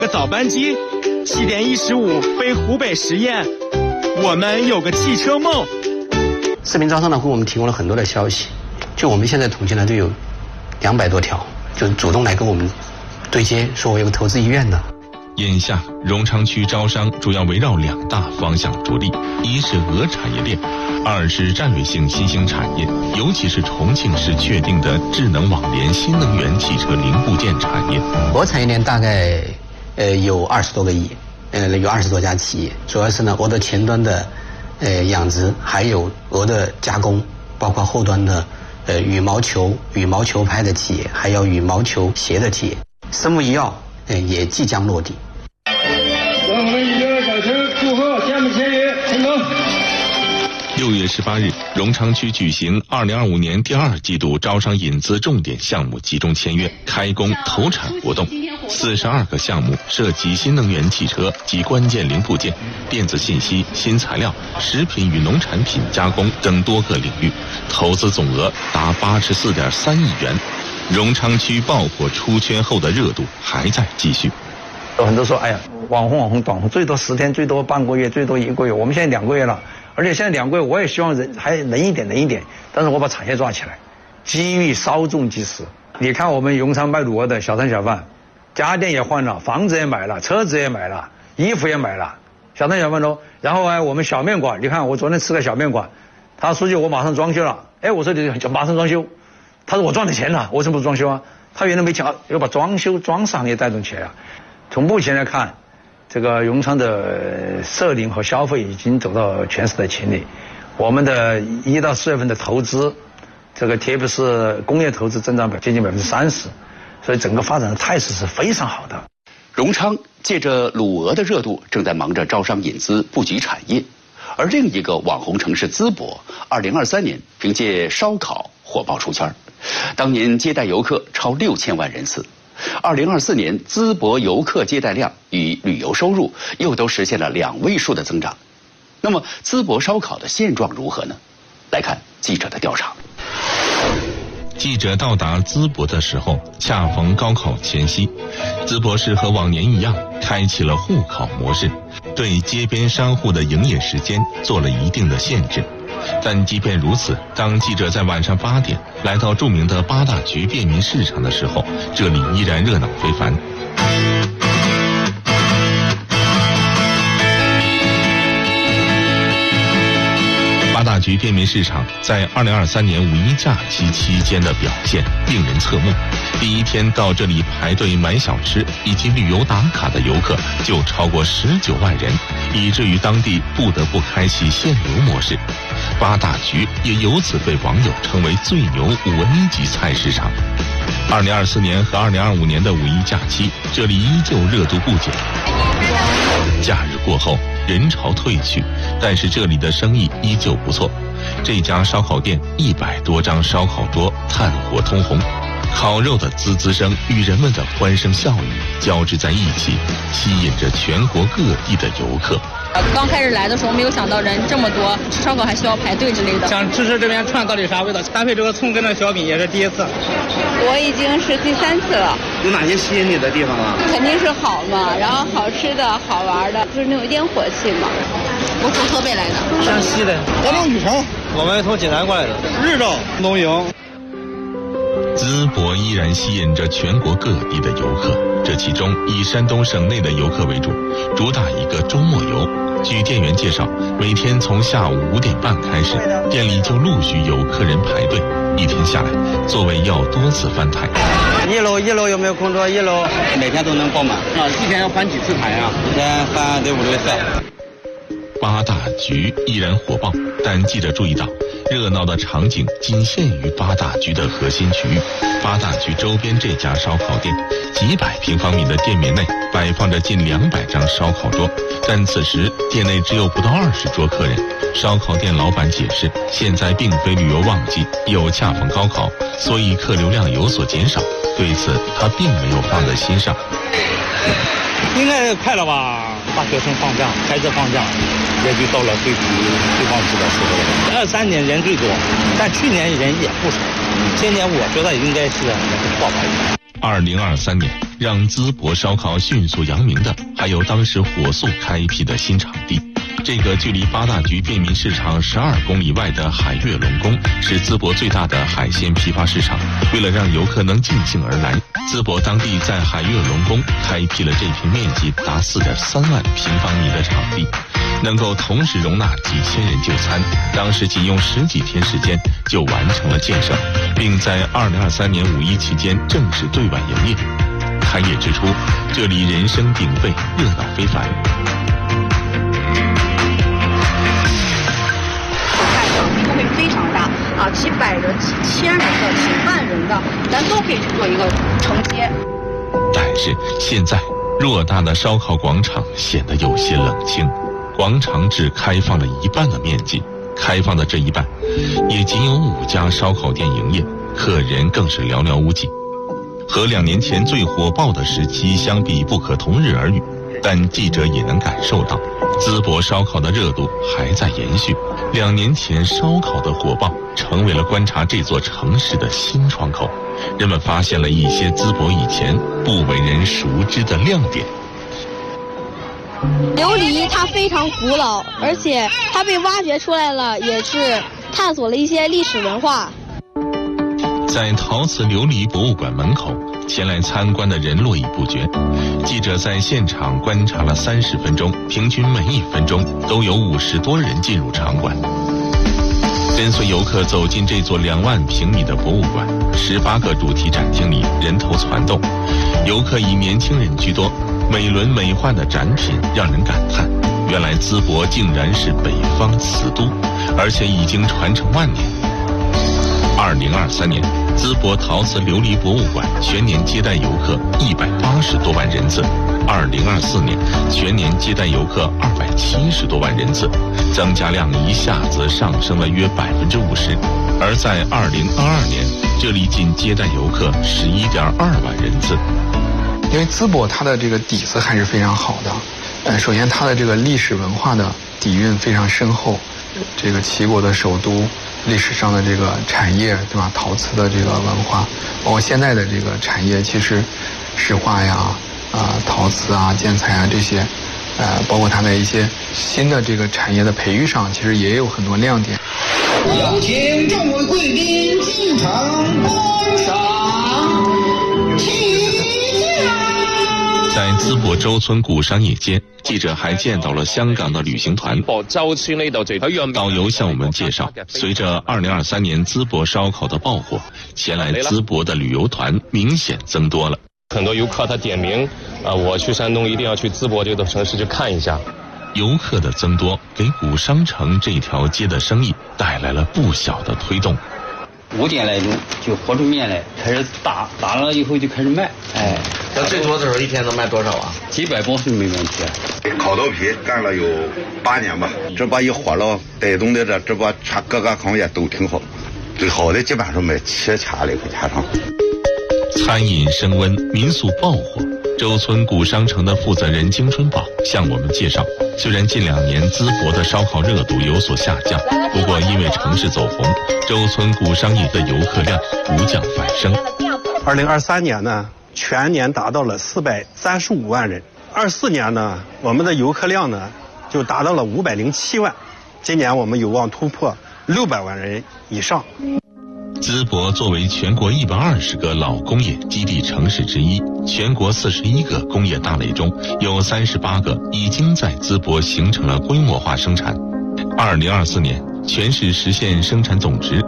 个早班机，7点15飞湖北十堰。我们有个汽车梦。 市民招商呢为我们提供了很多的消息，就我们现在统计呢就有200多条，就主动来跟我们对接，说我有个投资意愿的。 眼下荣昌区招商主要围绕2大方向着力，一是鹅产业链，二是战略性新兴产业，尤其是重庆市确定的智能网联新能源汽车零部件产业。 鹅产业链大概有20多个亿，有20多家企业，主要是呢鹅的前端的养殖，还有鹅的加工，包括后端的羽毛球拍的企业，还有羽毛球鞋的企业。生物医药也即将落地。 我们1.2小时祝贺项目签约成功。 6月18日，荣昌区举行2025年第2季度招商引资重点项目集中签约、开工投产活动。42个项目涉及新能源汽车及关键零部件、电子信息、新材料、食品与农产品加工等多个领域，投资总额达84.3亿元。荣昌区爆火出圈后的热度还在继续。 有很多说，哎呀，网红短红，最多10天，最多半个月，最多1个月。我们现在2个月了，而且现在2个月，我也希望人还能一点，但是我把产业抓起来，机遇稍纵即逝。你看我们荣昌卖卤鹅的小摊小贩，家电也换了，房子也买了，车子也买了，衣服也买了，小摊小贩喽。然后我们小面馆，你看我昨天吃个小面馆，他说句我马上装修了，我说你马上装修，他说我赚了钱了，我为什么不装修啊？他原来没钱，要把装修装饰行业带动起来啊。从目前来看，这个荣昌的社零和消费已经走到全市的前列。我们的1到4月份的投资，这个特别是工业投资增长接近30%，所以整个发展的态势是非常好的。 荣昌借着卤鹅的热度，正在忙着招商引资布局产业，而另一个网红城市淄博，2023年凭借烧烤火爆出圈，当年接待游客超6000万人次。2024年，淄博游客接待量与旅游收入又都实现了2位数的增长。那么，淄博烧烤的现状如何呢？来看记者的调查。 记者到达淄博的时候，恰逢高考前夕。淄博市和往年一样，开启了互考模式，对街边商户的营业时间做了一定的限制。但即便如此，当记者在晚上8点来到著名的八大局便民市场的时候，这里依然热闹非凡。八大局便民市场在2023年5·1假期期间的表现令人侧目。第一天到这里排队买小吃以及旅游打卡的游客就超过19万人，以至于当地不得不开启限流模式。八大局也由此被网友称为最牛5A级菜市场。2024年和2025年的5·1假期，这里依旧热度不减。假日过后，人潮退去，但是这里的生意依旧不错。这家烧烤店100多张烧烤桌炭火通红，烤肉的滋滋声与人们的欢声笑语交织在一起，吸引着全国各地的游客。 刚开始来的时候没有想到人这么多，吃烧烤还需要排队之类的。 想吃吃这边串到底啥味道，搭配这个葱跟这小饼也是第一次。 我已经是第3次了。 有哪些吸引你的地方啊？ 肯定是好嘛，然后好吃的好玩的，就是那种烟火气嘛。 我从河北来的， 山西的。 我从禹城， 我们从济南过来的。日照农营。 淄博依然吸引着全国各地的游客，这其中以山东省内的游客为主，主打一个周末游。据店员介绍，每天从下午5点半开始，店里就陆续有客人排队，一天下来，座位要多次翻台。 一楼有没有空桌？1楼每天都能爆满。 一天要翻几次台啊？ 一天翻得5、6次。 八大局依然火爆，但记者注意到，热闹的场景仅限于八大局的核心区域。八大局周边这家烧烤店，几百平方米的店面内摆放着近200张烧烤桌，但此时店内只有不到20桌客人。烧烤店老板解释，现在并非旅游旺季，又恰逢高考，所以客流量有所减少。对此，他并没有放在心上。 应该快了吧？大学生放假，孩子放假，也就到了最旺季的时候了。23年人最多，但去年人也不少。今年我觉得应该是爆发一下。 2023年，让淄博烧烤迅速扬名的，还有当时火速开辟的新场地。这个距离八大局便民市场12公里外的海悦龙宫，是淄博最大的海鲜批发市场。为了让游客能尽兴而来，淄博当地在海悦龙宫开辟了这片面积达4.3万平方米的场地，能够同时容纳几千人就餐。当时仅用10几天时间就完成了建设，并在2023年5一期间正式对外营业。开业之初，这里人声鼎沸，热闹非凡。 非常大啊，几百人、几千人的、几万人的，咱都可以去做一个承接。 但是现在，偌大的烧烤广场显得有些冷清，广场只开放了一半的面积，开放的这一半，也仅有5家烧烤店营业，客人更是寥寥无几。和2年前最火爆的时期相比，不可同日而语。但记者也能感受到，淄博烧烤的热度还在延续。2年前烧烤的火爆成为了观察这座城市的新窗口，人们发现了一些淄博以前不为人熟知的亮点。 琉璃它非常古老，而且它被挖掘出来了，也是探索了一些历史文化。 在陶瓷琉璃博物馆门口，前来参观的人络绎不绝。记者在现场观察了30分钟，平均每1分钟都有50多人进入场馆。跟随游客走进这座2万平米的博物馆，18个主题展厅里人头攒动，游客以年轻人居多。美轮美奂的展品让人感叹，原来淄博竟然是北方瓷都，而且已经传承万年。2023年，淄博陶瓷琉璃博物馆全年接待游客180多万人次，2024年全年接待游客270多万人次，增加量一下子上升了约50%。而在2022年，这里仅接待游客11.2万人次。 因为淄博它的这个底子还是非常好的，首先它的这个历史文化的底蕴非常深厚，这个齐国的首都。历史上的这个产业，对吧？陶瓷的这个文化，包括现在的这个产业，其实石化呀、陶瓷啊、建材啊这些，包括它的一些新的这个产业的培育上，其实也有很多亮点。 有请众位贵宾进城观赏。 在淄博周村古商业街，记者还见到了香港的旅行团。导游向我们介绍，随着2023年淄博烧烤的爆火，前来淄博的旅游团明显增多了。 很多游客他点名我去山东一定要去淄博这个城市去看一下。 游客的增多给古商城这条街的生意带来了不小的推动。 5点来钟就和出面来，开始打了以后就开始卖。 那最多的时候一天能卖多少啊？ 几百包是没问题。 烤豆皮干了有8年吧，这把一火了带动的这把各个行业都挺好，最好的基本上卖7千来块钱上。 餐饮升温，民宿爆火。周村古商城的负责人金春宝向我们介绍，虽然近2年淄博的烧烤热度有所下降，不过因为城市走红，周村古商业的游客量不降反升。 2023年呢，全年达到了435万人。24年呢，我们的游客量呢就达到了507万。今年我们有望突破600万人以上。 淄博作为全国120个老工业基地城市之一，全国41个工业大类中有38个已经在淄博形成了规模化生产。2024年，全市实现生产总值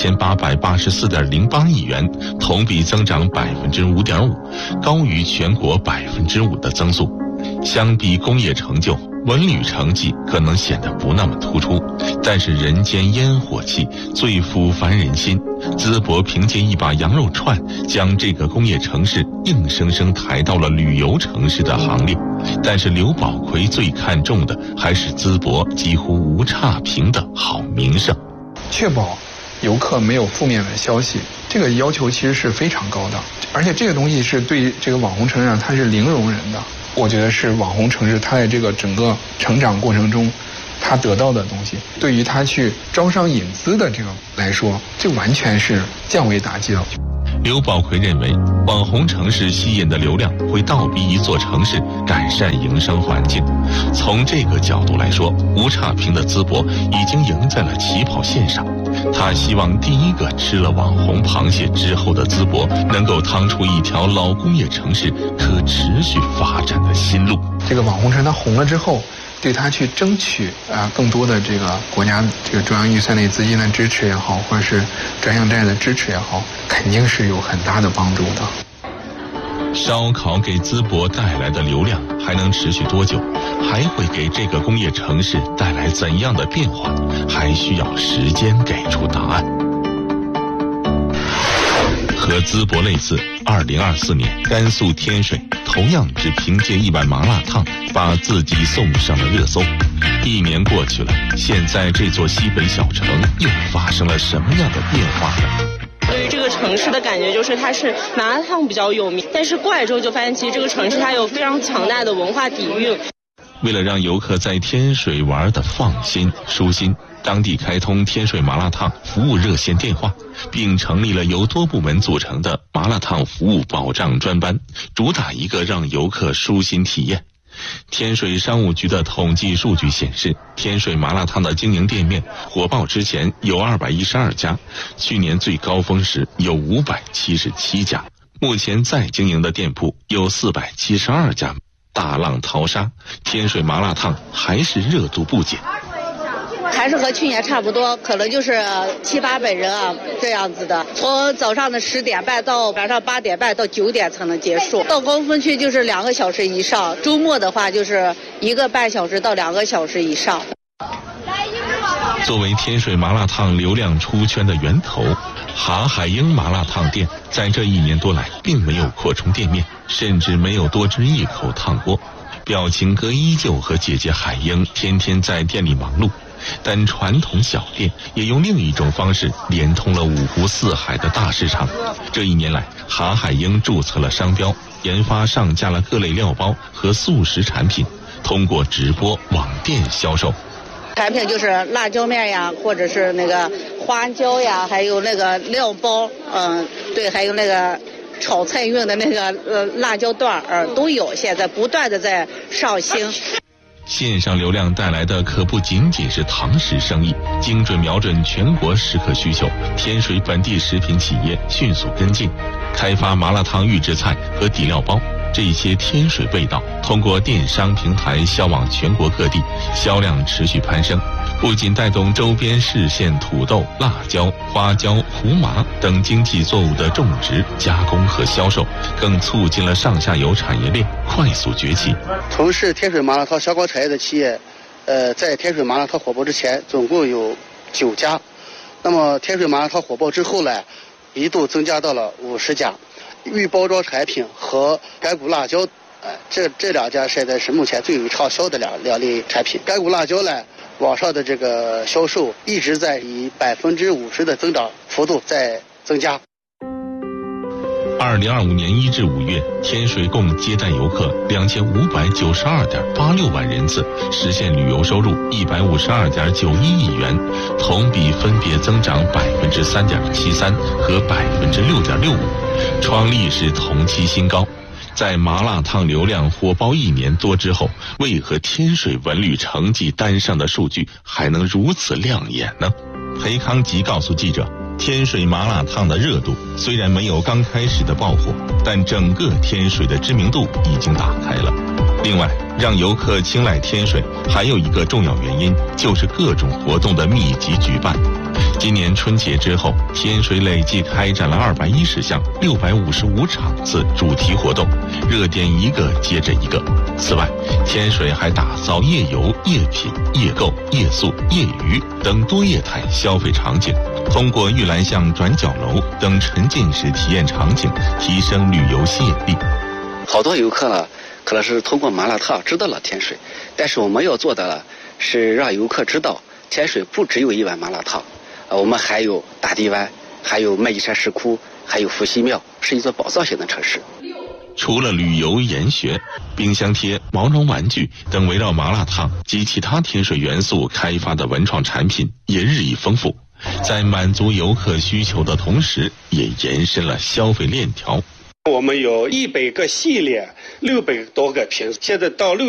4884.08亿元，同比增长5.5%，高于全国5%的增速。相比工业成就，文旅成绩可能显得不那么突出，但是人间烟火气最抚凡人心。淄博凭借一把羊肉串，将这个工业城市硬生生抬到了旅游城市的行列。但是刘宝奎最看重的还是淄博几乎无差评的好名声， 确保游客没有负面的消息，这个要求其实是非常高的，而且这个东西是对于这个网红城市上它是零容忍的。我觉得是网红城市它在这个整个成长过程中它得到的东西，对于它去招商引资的这个来说，这完全是降维打击了。 刘宝奎认为，网红城市吸引的流量会倒逼一座城市改善营生环境。从这个角度来说，吴差评的淄博已经赢在了起跑线上。他希望第一个吃了网红螃蟹之后的淄博能够趟出一条老工业城市可持续发展的新路。 这个网红城它红了之后，对它去争取更多的这个国家这个中央预算内资金的支持也好，或者是专项债的支持也好，肯定是有很大的帮助的。 烧烤给淄博带来的流量还能持续多久？还会给这个工业城市带来怎样的变化？还需要时间给出答案。和淄博类似，2024年甘肃天水同样只凭借一碗麻辣烫把自己送上了热搜。1年过去了，现在这座西北小城又发生了什么样的变化呢？ 对于这个城市的感觉就是它是麻辣烫比较有名，但是过来之后就发现其实这个城市它有非常强大的文化底蕴。 为了让游客在天水玩的放心舒心，当地开通天水麻辣烫服务热线电话，并成立了由多部门组成的麻辣烫服务保障专班，主打一个让游客舒心体验。天水商务局的统计数据显示，天水麻辣烫的经营店面火爆之前有212家，去年最高峰时有577家，目前在经营的店铺有472家。大浪淘沙，天水麻辣烫还是热度不减。 还是和去年差不多，可能就是700-800人啊这样子的。从早上的10点半到晚上8点半到9点才能结束，到高峰区就是2个小时以上，周末的话就是1个半小时到2个小时以上。 作为天水麻辣烫流量出圈的源头，蛤海英麻辣烫店在这1年多来并没有扩充店面，甚至没有多支一口烫锅。表情哥依旧和姐姐海英天天在店里忙碌，但传统小店也用另一种方式连通了5湖4海的大市场。这1年来，蛤海英注册了商标，研发上架了各类料包和速食产品，通过直播网店销售。 产品就是辣椒面呀，或者是那个花椒呀，还有那个料包，对，还有那个炒菜用的那个辣椒段都有，现在不断的在上新。 线上流量带来的可不仅仅是堂食生意，精准瞄准全国食客需求，天水本地食品企业迅速跟进，开发麻辣烫预制菜和底料包。这些天水味道通过电商平台销往全国各地，销量持续攀升，不仅带动周边市县土豆、辣椒、花椒、胡麻等经济作物的种植、加工和销售，更促进了上下游产业链快速崛起。 从事天水麻辣烫相关产业的企业，在天水麻辣烫火爆之前，总共有9家，那么天水麻辣烫火爆之后呢，一度增加到了50家。预包装产品和干骨辣椒，这2家现在是目前最为畅销的两类产品。干骨辣椒呢，网上的这个销售一直在以50%的增长幅度在增加。 2025年1至5月，天水共接待游客2592.86万人次，实现旅游收入152.91亿元，同比分别增长3.73%和6.65%，创历史同期新高。在麻辣烫流量火爆1年多之后，为何天水文旅成绩单上的数据还能如此亮眼呢？裴康吉告诉记者，天水麻辣烫的热度虽然没有刚开始的爆火，但整个天水的知名度已经打开了。另外，让游客青睐天水还有一个重要原因，就是各种活动的密集举办。今年春节之后，天水累计开展了210项655场次主题活动，热点一个接着一个。此外，天水还打造夜游、夜品、夜购、夜宿、夜娱等多业态消费场景，通过玉兰巷转角楼等沉浸式体验场景，提升旅游吸引力。 好多游客呢，可能是通过麻辣烫知道了天水，但是我们要做的是让游客知道天水不只有一碗麻辣烫，我们还有大堤湾，还有麦积山石窟，还有伏羲庙，是一座宝藏型的城市。 除了旅游研学、冰箱贴、毛绒玩具等围绕麻辣烫及其他天水元素开发的文创产品也日益丰富。 在满足游客需求的同时，也延伸了消费链条。 我们有100个系列，600多个品，现在到6